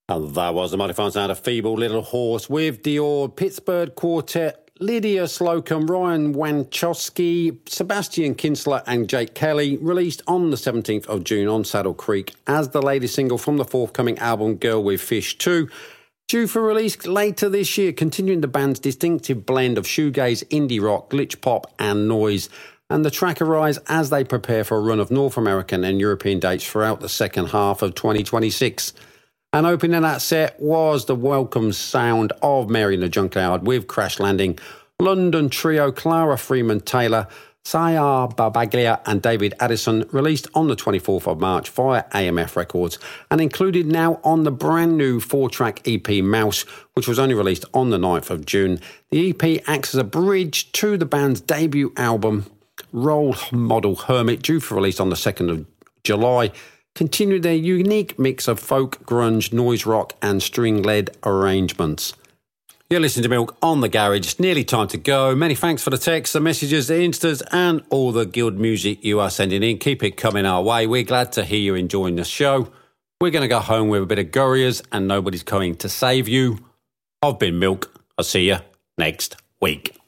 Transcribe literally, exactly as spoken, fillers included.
And that was the mighty fine sound of Feeble Little Horse with Dior, Pittsburgh Quartet, Lydia Slocum, Ryan Wanchowski, Sebastian Kinsler and Jake Kelly, released on the seventeenth of June on Saddle Creek as the latest single from the forthcoming album Girl with Fish two. Due for release later this year, continuing the band's distinctive blend of shoegaze, indie rock, glitch pop and noise. And the track arrives as they prepare for a run of North American and European dates throughout the second half of twenty twenty-six. And opening that set was the welcome sound of Mary and the Junkyard with Crash Landing, London trio Clara Freeman Taylor, Sayar Barbaglia and David Addison, released on the twenty-fourth of March via A M F Records and included now on the brand new four-track E P Mouse, which was only released on the ninth of June. The E P acts as a bridge to the band's debut album, Role Model Hermit, due for release on the second of July. Continue their unique mix of folk, grunge, noise rock and string-led arrangements. You're listening to Milk on the Garage. It's nearly time to go. Many thanks for the texts, the messages, the instas and all the guild music you are sending in. Keep it coming our way. We're glad to hear you enjoying the show. We're going to go home with a bit of Gorillaz and Nobody's Coming to Save You. I've been Milk. I'll see you next week.